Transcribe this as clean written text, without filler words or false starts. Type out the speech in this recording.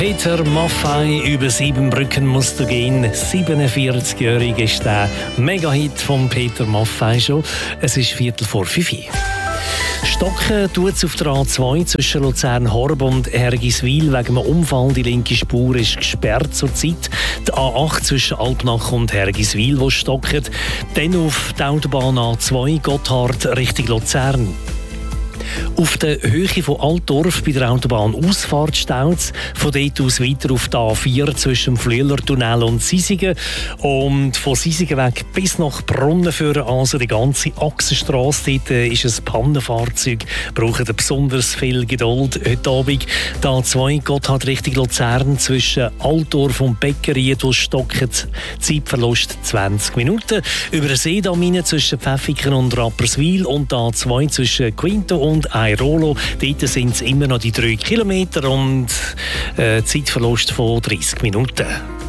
Peter Maffay, über 7 Brücken musst du gehen. 47-jährig ist der Mega-Hit von Peter Maffay schon. Es ist 4:45. Stocken tut es auf der A2 zwischen Luzern-Horb und Hergiswil wegen einem Unfall. Die linke Spur ist gesperrt zurzeit. Die A8 zwischen Alpnach und Hergiswil, wo stockt. Dann auf die Autobahn A2 Gotthard Richtung Luzern. Auf der Höhe von Altdorf bei der Autobahnausfahrt staut es. Von dort aus weiter auf die A4 zwischen dem Flüelertunnel und Sisigen. Und von Sisigen weg bis nach Brunnen führen, also die ganze Achsenstrasse. Dort ist ein Pannenfahrzeug. Braucht besonders viel Geduld heute Abend. Die A2 Gotthard Richtung Luzern zwischen Altdorf und Beckeried, wo stockt. Zeitverlust 20 Minuten. Über den Seedamm zwischen Pfäffiken und Rapperswil und die A2 zwischen Quinto und Airolo. Dort sind es immer noch die 3 Kilometer und Zeitverlust von 30 Minuten.